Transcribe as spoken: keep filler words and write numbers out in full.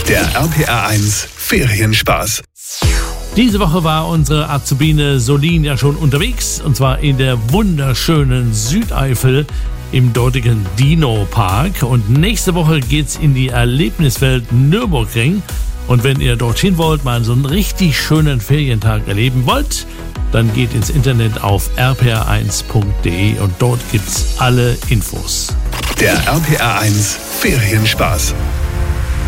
Der R P R eins Ferienspaß. Diese Woche war unsere Azubine Solin ja schon unterwegs, und zwar in der wunderschönen Südeifel im dortigen Dino-Park. Und nächste Woche geht's in die Erlebniswelt Nürburgring. Und wenn ihr dorthin wollt, mal so einen richtig schönen Ferientag erleben wollt, dann geht ins Internet auf r p r eins punkt d e und dort gibt's alle Infos. Der R P R eins Ferienspaß.